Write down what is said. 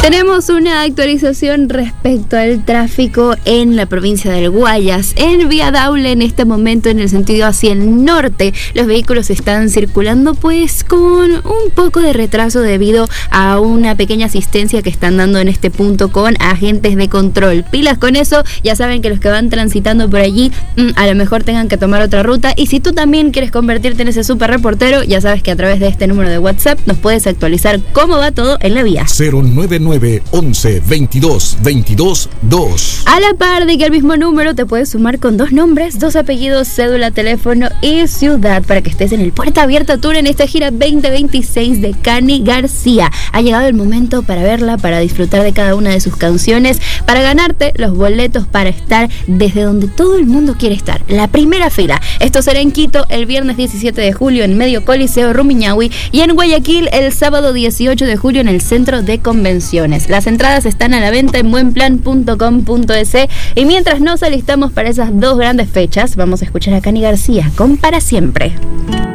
Tenemos una actualización respecto al tráfico en la provincia del Guayas. En Vía Daule, en este momento, en el sentido hacia el norte, los vehículos están circulando pues con un poco de retraso debido a una pequeña asistencia que están dando en este punto con agentes de control. Pilas con eso, ya saben que los que van transitando por allí a lo mejor tengan que tomar otra ruta. Y si tú también quieres convertirte en ese super reportero, ya sabes que a través de este número de WhatsApp nos puedes actualizar cómo va todo en la vía. 099 11 22 22 2. A la par de que al mismo número te puedes sumar con 2 nombres, 2 apellidos, cédula, teléfono y ciudad para que estés en el Puerta Abierta Tour en esta gira 2026 de Cani García. Ha llegado el momento para verla, para disfrutar de cada una de sus canciones, para ganarte los boletos para estar desde donde todo el mundo quiere estar, la primera fila. Esto será en Quito el viernes 17 de julio en Medio Coliseo Rumiñahui y en Guayaquil el sábado 18 de julio en el Centro de Convenciones. Las entradas están a la venta en buenplan.com.es y mientras nos alistamos para esas 2 grandes fechas, vamos a escuchar a Cani García con Para Siempre.